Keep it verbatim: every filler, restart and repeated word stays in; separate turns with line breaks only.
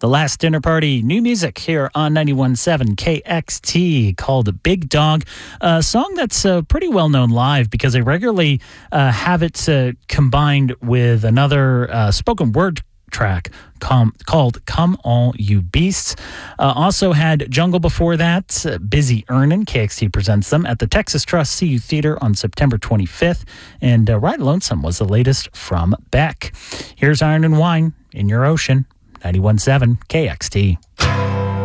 The Last Dinner Party, new music here on ninety-one point seven K X T called Big Dog, a song that's uh, pretty well known live because they regularly uh, have it uh, combined with another uh, spoken word track com- called Come All You Beasts. Uh, also had Jungle before that, uh, Busy Earnin'. K X T presents them at the Texas Trust C U Theater on September twenty-fifth, and uh, Ride Lonesome was the latest from Beck. Here's Iron and Wine in Your Ocean, ninety-one point seven K X T.